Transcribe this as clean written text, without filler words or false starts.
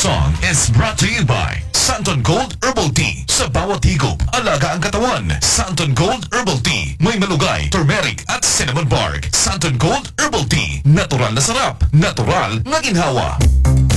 song is brought to you by Santon Gold Herbal Tea. Sa bawat higop, alaga ang katawan. Santon Gold Herbal Tea. May malugay, turmeric at cinnamon bark. Santon Gold Herbal Tea. Natural na sarap. Natural na ginhawa.